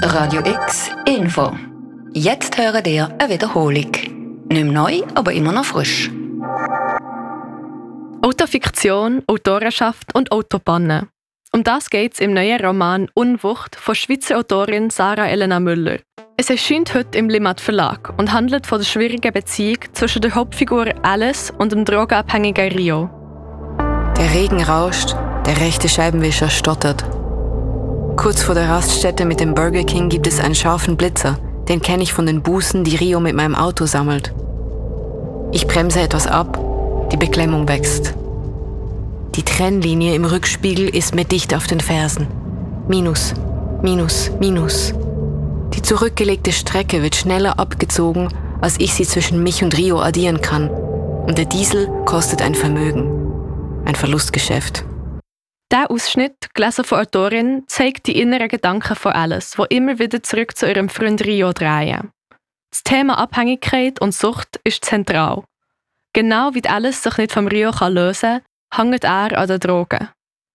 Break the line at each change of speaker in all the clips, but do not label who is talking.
Radio X Info. Jetzt hören ihr eine Wiederholung. Nicht mehr neu, aber immer noch frisch.
Autofiktion, Autorenschaft und Autopannen. Um das geht es im neuen Roman «Unwucht» von Schweizer Autorin Sarah Elena Müller. Es erscheint heute im Limmat Verlag und handelt von der schwierigen Beziehung zwischen der Hauptfigur Alice und dem drogenabhängigen Rio.
Der Regen rauscht, der rechte Scheibenwischer stottert. Kurz vor der Raststätte mit dem Burger King gibt es einen scharfen Blitzer. Den kenne ich von den Bußen, die Rio mit meinem Auto sammelt. Ich bremse etwas ab, die Beklemmung wächst. Die Trennlinie im Rückspiegel ist mir dicht auf den Fersen. Minus, Minus, Minus. Die zurückgelegte Strecke wird schneller abgezogen, als ich sie zwischen mich und Rio addieren kann. Und der Diesel kostet ein Vermögen. Ein Verlustgeschäft.
Der Ausschnitt, gelesen von der Autorin, zeigt die inneren Gedanken von Alice, die immer wieder zurück zu ihrem Freund Rio drehen. Das Thema Abhängigkeit und Sucht ist zentral. Genau wie Alice sich nicht vom Rio lösen kann, hängt er an den Drogen.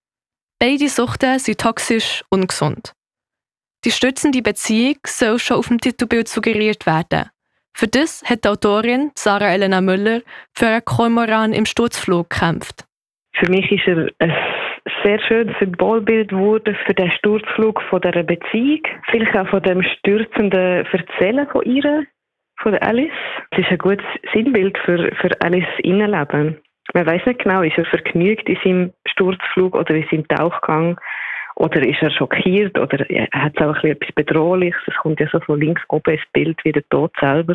Beide Suchten sind toxisch und ungesund. Die stützende Beziehung soll schon auf dem Titelbild suggeriert werden. Für das hat die Autorin Sarah Elena Müller für einen Kormoran im Sturzflug gekämpft.
Für mich ist er ein sehr schönes Symbolbild geworden für den Sturzflug von dieser Beziehung. Vielleicht auch von dem stürzenden Erzählen von ihr, von der Alice. Es ist ein gutes Sinnbild für Alice Innenleben. Man weiss nicht genau, ist er vergnügt in seinem Sturzflug oder in seinem Tauchgang? Oder ist er schockiert? Oder hat es auch etwas Bedrohliches? Es kommt ja so von links oben ins Bild wie der Tod selber.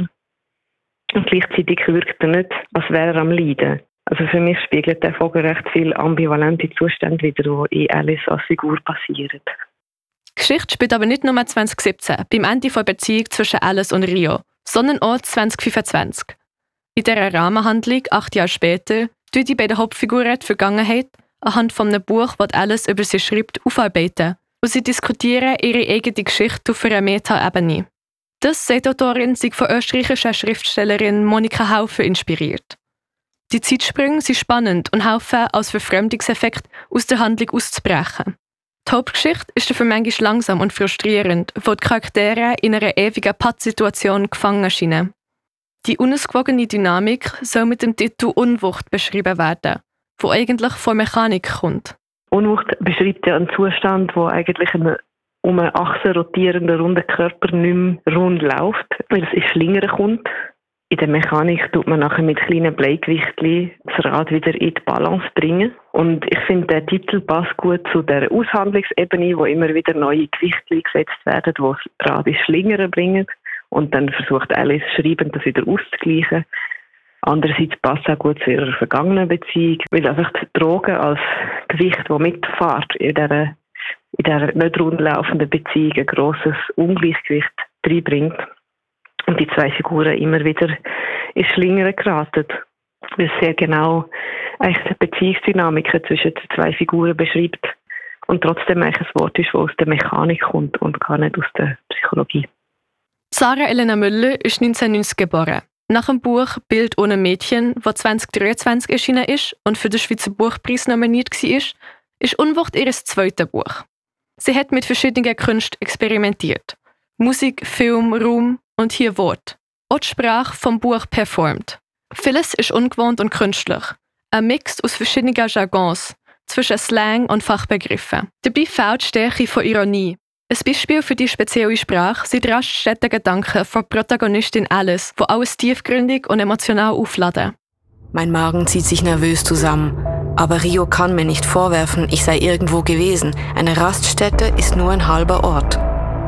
Und gleichzeitig wirkt er nicht, als wäre er am Leiden. Also für mich spiegelt der Vogel recht viel ambivalente Zustände wider, die in Alice als Figur passieren.
Die Geschichte spielt aber nicht nur 2017, beim Ende der Beziehung zwischen Alice und Rio, sondern auch 2025. In dieser Rahmenhandlung, 8 Jahre später, tun die beiden Hauptfiguren die Vergangenheit anhand von einem Buch, das Alice über sie schreibt, aufarbeiten. Und sie diskutieren ihre eigene Geschichte auf einer Meta-Ebene. Das, sagt die Autorin, sei von österreichischer Schriftstellerin Monika Haufe inspiriert. Die Zeitsprünge sind spannend und helfen, als Verfremdungseffekt aus der Handlung auszubrechen. Die Hauptgeschichte ist dafür manchmal langsam und frustrierend, wo die Charaktere in einer ewigen Pattsituation gefangen scheinen. Die unausgewogene Dynamik soll mit dem Titel «Unwucht» beschrieben werden, wo eigentlich von Mechanik kommt.
Unwucht beschreibt ja einen Zustand, wo eigentlich um eine Achse rotierender runder Körper nicht mehr rund läuft, weil es ins Schlingern kommt. In der Mechanik tut man nachher mit kleinen Bleigewichtchen das Rad wieder in die Balance bringen. Und ich finde, der Titel passt gut zu der Aushandlungsebene, wo immer wieder neue Gewichte gesetzt werden, die das Rad ins Schlingern bringen. Und dann versucht Alice schreibend, das wieder auszugleichen. Andererseits passt es auch gut zu ihrer vergangenen Beziehung, weil einfach die Drogen als Gewicht, das mitfährt in dieser nicht rundlaufenden Beziehung, ein grosses Ungleichgewicht reinbringt. Und die zwei Figuren immer wieder ins Schlingern geraten. Weil es sehr genau eigentlich die Beziehungsdynamiken zwischen den zwei Figuren beschreibt. Und trotzdem eigentlich ein Wort ist, das aus der Mechanik kommt und gar nicht aus der Psychologie.
Sarah Elena Müller ist 1990 geboren. Nach dem Buch «Bild ohne Mädchen», das 2023 erschienen ist und für den Schweizer Buchpreis nominiert war, ist «Unwucht» ihr zweites Buch. Sie hat mit verschiedenen Künsten experimentiert. Musik, Film, Raum und hier Wort. Auch die Sprache vom Buch performt. Vieles ist ungewohnt und künstlich. Ein Mix aus verschiedenen Jargons, zwischen Slang und Fachbegriffen. Dabei fehlt die Stärke von Ironie. Ein Beispiel für die spezielle Sprache sind die Raststätten-Gedanken von Protagonistin Alice, die alles tiefgründig und emotional aufladen.
Mein Magen zieht sich nervös zusammen. Aber Rio kann mir nicht vorwerfen, ich sei irgendwo gewesen. Eine Raststätte ist nur ein halber Ort.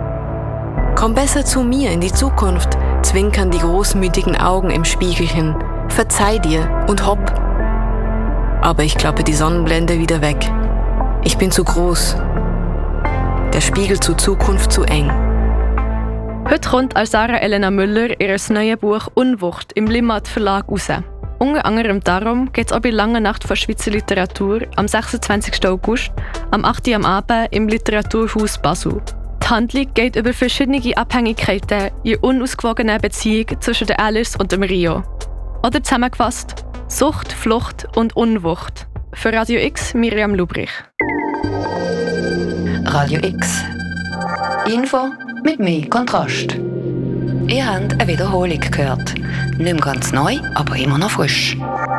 Komm besser zu mir in die Zukunft, zwinkern die großmütigen Augen im Spiegelchen. Verzeih dir und hopp. Aber ich klappe die Sonnenblende wieder weg. Ich bin zu groß. Der Spiegel zur Zukunft zu eng.
Heute kommt als Sarah Elena Müller ihr neues Buch «Unwucht» im Limmat Verlag raus. Unter anderem darum geht es auch bei Lange Nacht von Schweizer Literatur am 26. August, am 8. Uhr am Abend im Literaturhaus Basel. Die Handlung geht über verschiedene Abhängigkeiten in unausgewogenen Beziehung zwischen der Alice und dem Rio. Oder zusammengefasst: Sucht, Flucht und Unwucht. Für Radio X Miriam Lubrich.
Radio X. Info mit mehr Kontrast. Ihr habt eine Wiederholung gehört. Nicht mehr ganz neu, aber immer noch frisch.